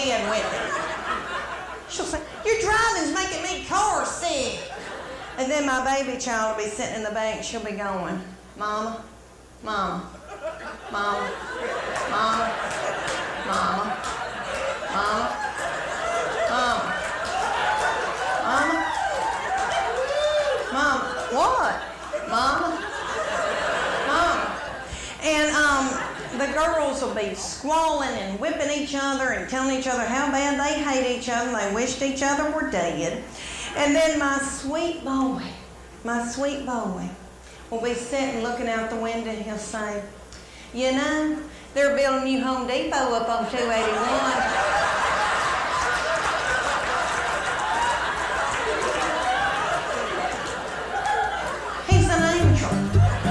playing with it. She'll say, your driving's making me car sick. And then my baby child will be sitting in the back and she'll be going, Mama, Mama, Mama, Mama, Mama, Mama, Mama, Mama, Mama, what? Mama, Mama. And the girls will be squalling and whipping each other and telling each other how bad they hate each other and they wished each other were dead. And then my sweet boy will be sitting looking out the window and he'll say, you know, they're building a new Home Depot up on 281.